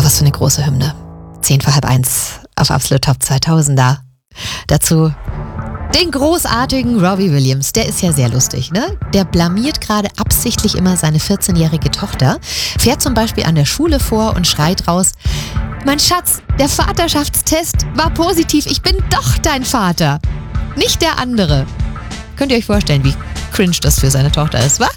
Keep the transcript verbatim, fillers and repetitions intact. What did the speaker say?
was für eine große Hymne. Zehn vor halb eins auf Absolut Top zweitausender. Dazu den großartigen Robbie Williams. Der ist ja sehr lustig, ne? Der blamiert gerade absichtlich immer seine vierzehnjährige Tochter, fährt zum Beispiel an der Schule vor und schreit raus: Mein Schatz, der Vaterschaftstest war positiv. Ich bin doch dein Vater, nicht der andere. Könnt ihr euch vorstellen, wie cringe das für seine Tochter ist, wa?